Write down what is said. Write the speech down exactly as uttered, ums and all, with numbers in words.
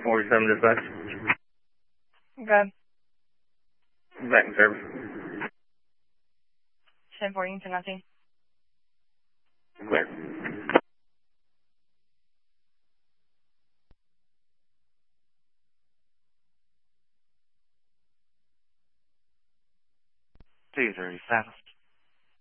forty-seven dispatch. Okay. Back in service. ten fourteen to nothing. Clear. two thirty-seven.